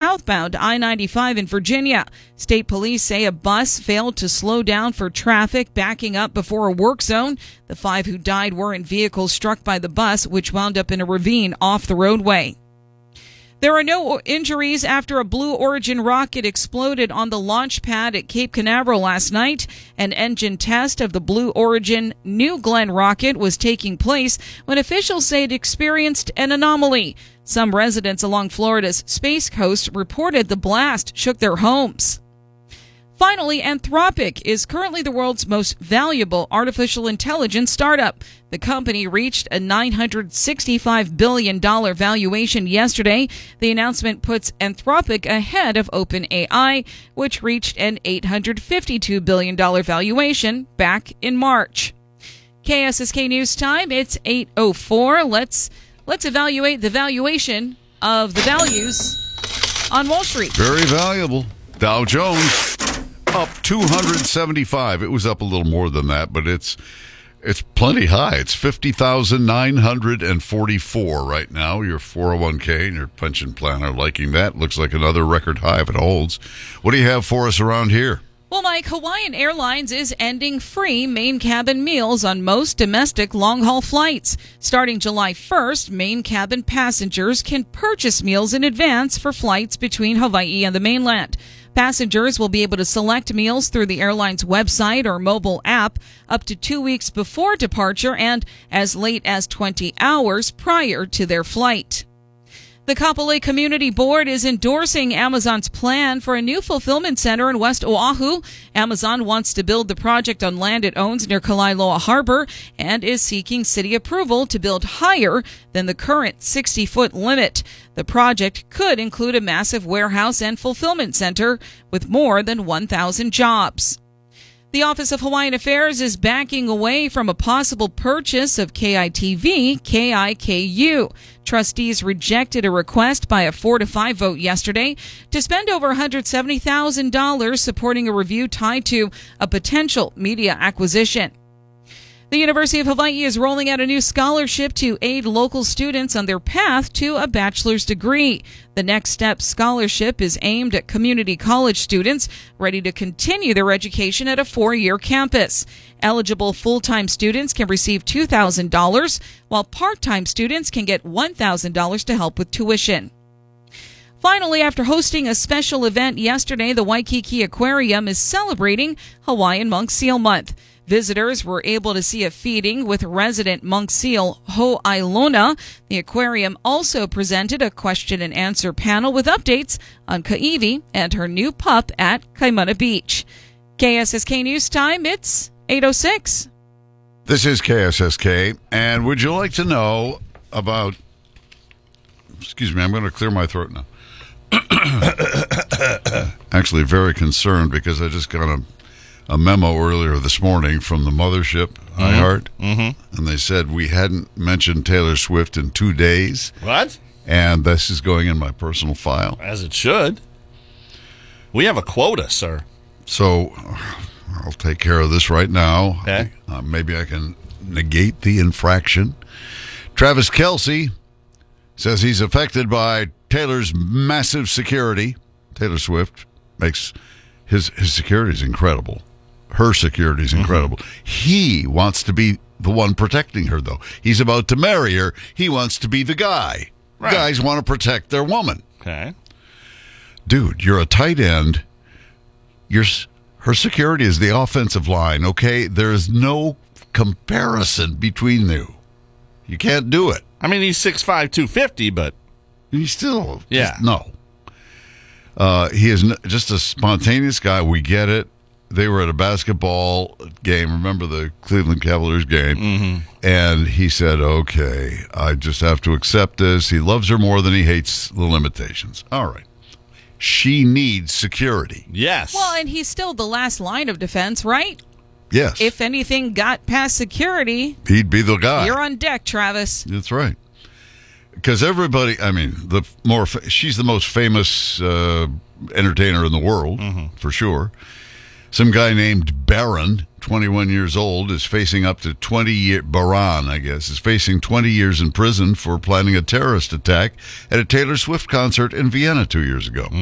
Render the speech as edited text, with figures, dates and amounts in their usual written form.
southbound I-95 in Virginia. State police say a bus failed to slow down for traffic, backing up before a work zone. The 5 who died were in vehicles struck by the bus, which wound up in a ravine off the roadway. There are no injuries after a Blue Origin rocket exploded on the launch pad at Cape Canaveral last night. An engine test of the Blue Origin New Glenn rocket was taking place when officials say it experienced an anomaly. Some residents along Florida's Space Coast reported the blast shook their homes. Finally, Anthropic is currently the world's most valuable artificial intelligence startup. The company reached a $965 billion valuation yesterday. The announcement puts Anthropic ahead of OpenAI, which reached an $852 billion valuation back in March. KSSK News Time, it's 8:04. Let's evaluate the valuation of the values on Wall Street. Very valuable. Dow Jones up 275. It was up a little more than that, but it's plenty high. It's 50,944 right now. Your 401k and your pension plan are liking that. Looks like another record high if it holds. What do you have for us around here? Well, Mike, Hawaiian Airlines is ending free main cabin meals on most domestic long-haul flights. Starting July 1st, main cabin passengers can purchase meals in advance for flights between Hawaii and the mainland. Passengers will be able to select meals through the airline's website or mobile app up to 2 weeks before departure and as late as 20 hours prior to their flight. The Kapolei Community Board is endorsing Amazon's plan for a new fulfillment center in West Oahu. Amazon wants to build the project on land it owns near Kalailoa Harbor and is seeking city approval to build higher than the current 60-foot limit. The project could include a massive warehouse and fulfillment center with more than 1,000 jobs. The Office of Hawaiian Affairs is backing away from a possible purchase of KITV, KIKU. Trustees rejected a request by a 4-5 vote yesterday to spend over $170,000 supporting a review tied to a potential media acquisition. The University of Hawaii is rolling out a new scholarship to aid local students on their path to a bachelor's degree. The Next Step Scholarship is aimed at community college students ready to continue their education at a 4-year campus. Eligible full-time students can receive $2,000, while part-time students can get $1,000 to help with tuition. Finally, after hosting a special event yesterday, the Waikiki Aquarium is celebrating Hawaiian Monk Seal Month. Visitors were able to see a feeding with resident monk seal Ho'ailona. The aquarium also presented a question and answer panel with updates on Ka'ivi and her new pup at Kaimana Beach. KSSK News Time, it's 8:06. This is KSSK, and would you like to know about... Excuse me, I'm going to clear my throat now. Actually, very concerned because I just got a memo earlier this morning from the mothership, iHeart, and they said we hadn't mentioned Taylor Swift in 2 days. What? And this is going in my personal file. As it should. We have a quota, sir. So I'll take care of this right now. Okay. Maybe I can negate the infraction. Travis Kelce says he's affected by Taylor's massive security. Taylor Swift makes his security is incredible. Her security is incredible. He wants to be the one protecting her, though. He's about to marry her. He wants to be the guy. Right. Guys want to protect their woman. Okay. Dude, you're a tight end. Her security is the offensive line, okay? There is no comparison between you. You can't do it. I mean, he's 6'5", 250, but... He's still... Yeah. No. He is just a spontaneous guy. We get it. They were at a basketball game. Remember the Cleveland Cavaliers game? And he said, okay, I just have to accept this. He loves her more than he hates the limitations. All right. She needs security. Yes. Well, and he's still the last line of defense, right? Yes. If anything got past security, he'd be the guy. You're on deck, Travis. That's right. Because everybody, I mean, she's the most famous entertainer in the world, for sure. Some guy named Barron, 21 years old, is facing up to 20 years, Baran, I guess, is facing 20 years in prison for planning a terrorist attack at a Taylor Swift concert in Vienna 2 years ago.